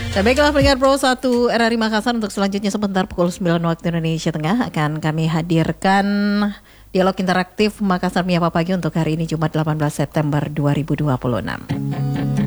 Baiklah pendengar Pro 1 RRI Makassar, untuk selanjutnya sebentar pukul 9 waktu Indonesia Tengah akan kami hadirkan dialog interaktif Makassar Menyapa Pagi untuk hari ini Jumat 18 September 2026.